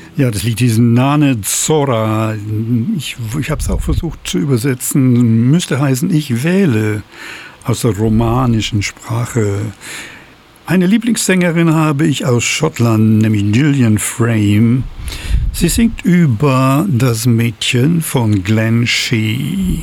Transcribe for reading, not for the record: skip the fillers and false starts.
Ja, das Lied hieß Nane Zora. Ich habe es auch versucht zu übersetzen. Müsste heißen Ich wähle aus der romanischen Sprache. Eine Lieblingssängerin habe ich aus Schottland, nämlich Gillian Frame. Sie singt über das Mädchen von Glen Shea.